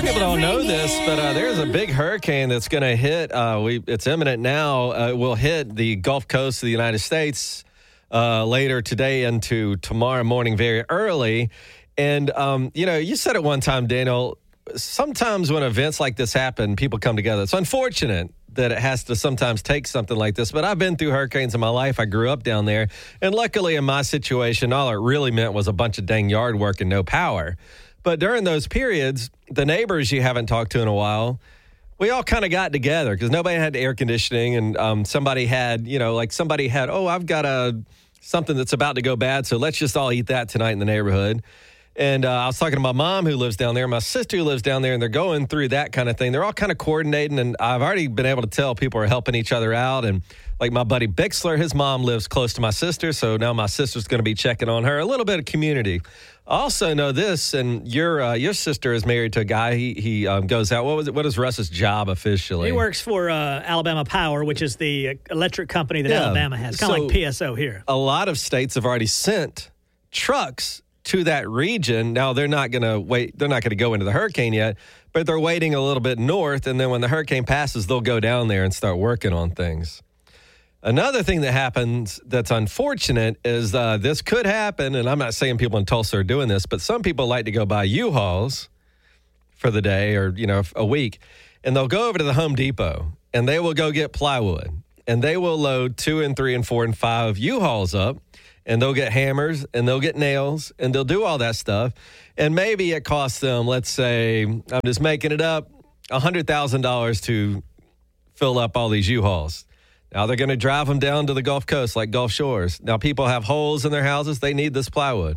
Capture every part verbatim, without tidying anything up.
of people don't know this, but uh, there's a big hurricane that's going to hit. Uh, we it's imminent now. Uh, it will hit the Gulf Coast of the United States uh, later today into tomorrow morning, very early. And um, you know, you said it one time, Daniel. Sometimes when events like this happen, people come together. It's unfortunate that it has to sometimes take something like this, but I've been through hurricanes in my life. I grew up down there, and luckily in my situation, all it really meant was a bunch of dang yard work and no power. But during those periods, the neighbors you haven't talked to in a while, we all kind of got together because nobody had air conditioning, and um, somebody had, you know, like somebody had, oh, I've got a something that's about to go bad, so let's just all eat that tonight in the neighborhood. And uh, I was talking to my mom who lives down there, my sister who lives down there, and they're going through that kind of thing. They're all kind of coordinating, and I've already been able to tell people are helping each other out. And like my buddy Bixler, his mom lives close to my sister, so now my sister's going to be checking on her. A little bit of community. I also know this, and your uh, your sister is married to a guy. He he um, goes out. What was it? What is Russ's job officially? He works for uh, Alabama Power, which is the electric company that yeah. Alabama has. Kind of so like P S O here. A lot of states have already sent trucks to that region. Now they're not going to wait. They're not going to go into the hurricane yet, but they're waiting a little bit north. And then when the hurricane passes, they'll go down there and start working on things. Another thing that happens that's unfortunate is uh, this could happen. And I'm not saying people in Tulsa are doing this, but some people like to go buy U-Hauls for the day or, you know, a week. And they'll go over to the Home Depot and they will go get plywood and they will load two and three and four and five U-Hauls up. And they'll get hammers, and they'll get nails, and they'll do all that stuff. And maybe it costs them, let's say, I'm just making it up, one hundred thousand dollars to fill up all these U-Hauls. Now they're going to drive them down to the Gulf Coast, like Gulf Shores. Now people have holes in their houses. They need this plywood.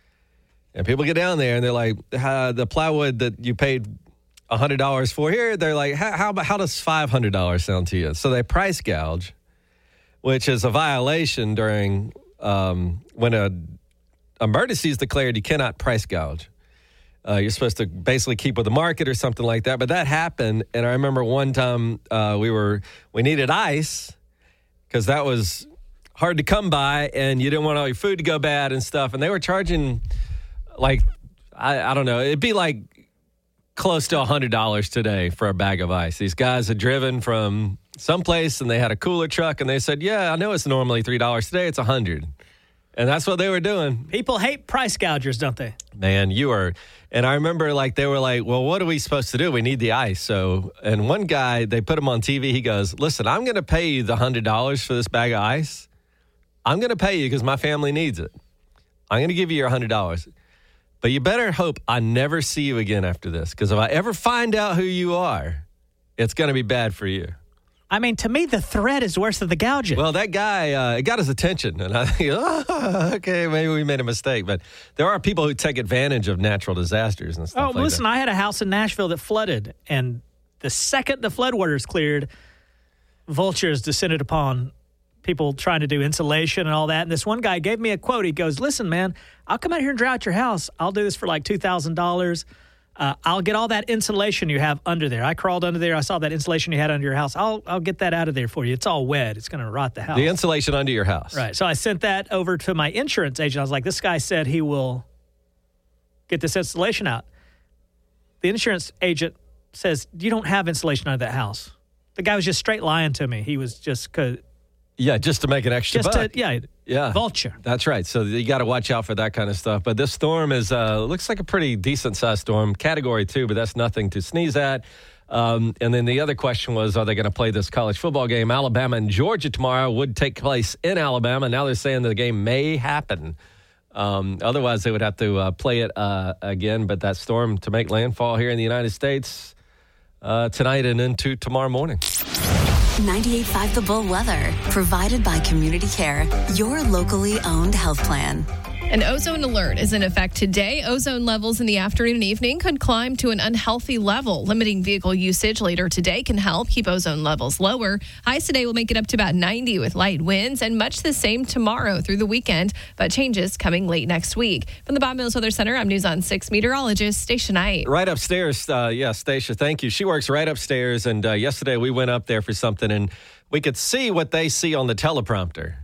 And people get down there, and they're like, uh, the plywood that you paid one hundred dollars for here, they're like, how, how, how does five hundred dollars sound to you? So they price gouge, which is a violation during... Um, when a emergency is declared, you cannot price gouge. Uh, you're supposed to basically keep with the market or something like that. But that happened, and I remember one time uh, we were we needed ice because that was hard to come by, and you didn't want all your food to go bad and stuff. And they were charging like I, I don't know, it'd be like close to one hundred dollars today for a bag of ice. These guys had driven from someplace and they had a cooler truck and they said, yeah, I know it's normally three dollars today. It's one hundred dollars. And that's what they were doing. People hate price gougers, don't they? Man, you are. And I remember like they were like, well, what are we supposed to do? We need the ice. So, and one guy, they put him on T V. He goes, listen, I'm going to pay you the one hundred dollars for this bag of ice. I'm going to pay you because my family needs it. I'm going to give you your one hundred dollars. But you better hope I never see you again after this, because if I ever find out who you are, it's going to be bad for you. I mean, to me, the threat is worse than the gouging. Well, that guy, uh, it got his attention. And I think, oh, okay, maybe we made a mistake. But there are people who take advantage of natural disasters and stuff oh, like that. Oh, listen, I had a house in Nashville that flooded. And the second the floodwaters cleared, vultures descended upon people trying to do insulation and all that. And this one guy gave me a quote. He goes, listen, man, I'll come out here and dry out your house. I'll do this for like two thousand dollars. Uh, I'll get all that insulation you have under there. I crawled under there. I saw that insulation you had under your house. I'll I'll get that out of there for you. It's all wet. It's going to rot the house. The insulation under your house. Right. So I sent that over to my insurance agent. I was like, this guy said he will get this insulation out. The insurance agent says, you don't have insulation under that house. The guy was just straight lying to me. He was just... Cause, yeah, just to make an extra just buck. To, yeah, yeah, vulture. That's right. So you got to watch out for that kind of stuff. But this storm is uh, looks like a pretty decent-sized storm, Category two, but that's nothing to sneeze at. Um, and then the other question was, are they going to play this college football game? Alabama and Georgia tomorrow would take place in Alabama. Now they're saying that the game may happen. Um, otherwise, they would have to uh, play it uh, again. But that storm to make landfall here in the United States uh, tonight and into tomorrow morning. ninety-eight point five The Bull weather, provided by Community Care, your locally owned health plan. An ozone alert is in effect today. Ozone levels in the afternoon and evening could climb to an unhealthy level. Limiting vehicle usage later today can help keep ozone levels lower. Highs today will make it up to about ninety with light winds, and much the same tomorrow through the weekend, but changes coming late next week. From the Bob Mills Weather Center, I'm News on six meteorologist Stacia Knight. Right upstairs. Uh, yeah, Stacia, thank you. She works right upstairs, and uh, yesterday we went up there for something, and we could see what they see on the teleprompter.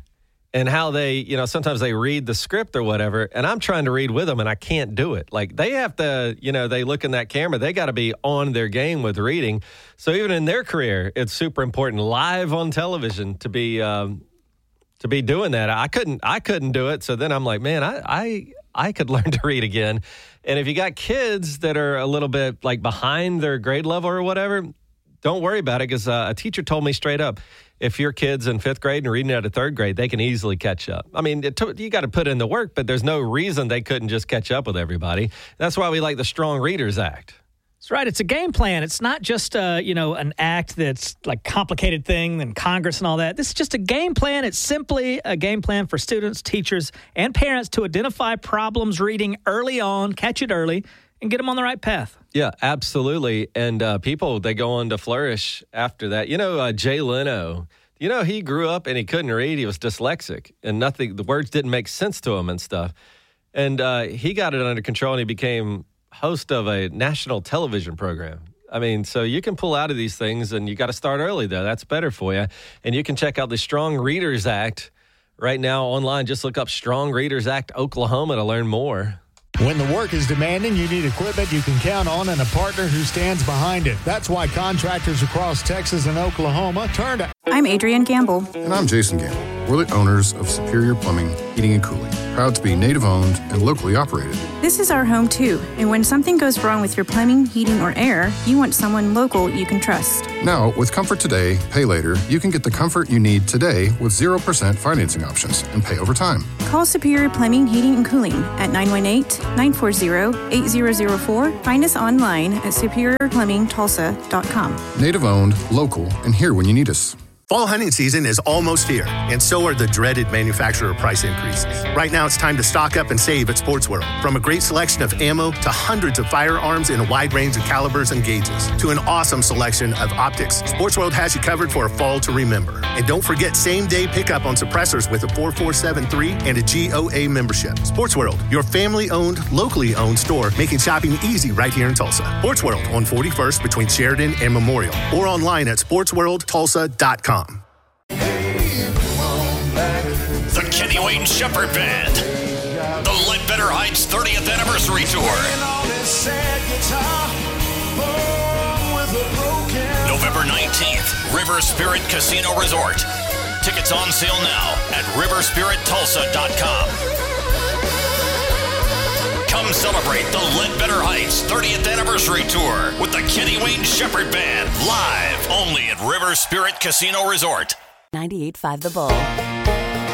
and how they, you know, sometimes they read the script or whatever, and I'm trying to read with them, and I can't do it. Like, they have to, you know, they look in that camera, they got to be on their game with reading. So even in their career, it's super important live on television to be um, to be doing that. I couldn't, I couldn't do it. So then I'm like, man, I, I, I could learn to read again. And if you got kids that are a little bit like behind their grade level or whatever, don't worry about it, because uh, a teacher told me straight up, if your kid's in fifth grade and reading out of third grade, they can easily catch up. I mean, it t- you got to put in the work, but there's no reason they couldn't just catch up with everybody. That's why we like the Strong Readers Act. That's right. It's a game plan. It's not just, uh, you know, an act that's like complicated thing and Congress and all that. This is just a game plan. It's simply a game plan for students, teachers, and parents to identify problems reading early on, catch it early, and get them on the right path. Yeah, absolutely. And uh, people, they go on to flourish after that. You know, uh, Jay Leno, you know, he grew up and he couldn't read. He was dyslexic, and nothing, the words didn't make sense to him and stuff. And uh, he got it under control, and he became host of a national television program. I mean, so you can pull out of these things, and you got to start early, though. That's better for you. And you can check out the Strong Readers Act right now online. Just look up Strong Readers Act Oklahoma to learn more. When the work is demanding, you need equipment you can count on and a partner who stands behind it. That's why contractors across Texas and Oklahoma turn to... I'm Adrienne Gamble. And I'm Jason Gamble. We're the owners of Superior Plumbing, Heating, and Cooling. Proud to be native-owned and locally operated. This is our home, too. And when something goes wrong with your plumbing, heating, or air, you want someone local you can trust. Now, with Comfort Today, Pay Later, you can get the comfort you need today with zero percent financing options and pay over time. Call Superior Plumbing, Heating, and Cooling at nine one eight, nine four zero, eight zero zero four. Find us online at superior plumbing tulsa dot com. Native-owned, local, and here when you need us. Fall hunting season is almost here, and so are the dreaded manufacturer price increases. Right now, it's time to stock up and save at Sports World. From a great selection of ammo to hundreds of firearms in a wide range of calibers and gauges to an awesome selection of optics, Sports World has you covered for a fall to remember. And don't forget same-day pickup on suppressors with a four four seven three and a G O A membership. Sports World, your family-owned, locally owned store, making shopping easy right here in Tulsa. Sports World on forty-first between Sheridan and Memorial, or online at sports world tulsa dot com. The Kenny Wayne Shepherd Band. The Ledbetter Heights thirtieth Anniversary Tour. November nineteenth, River Spirit Casino Resort. Tickets on sale now at river spirit tulsa dot com. Come celebrate the Ledbetter Heights thirtieth Anniversary Tour with the Kenny Wayne Shepherd Band, live only at River Spirit Casino Resort. ninety-eight point five The Bull.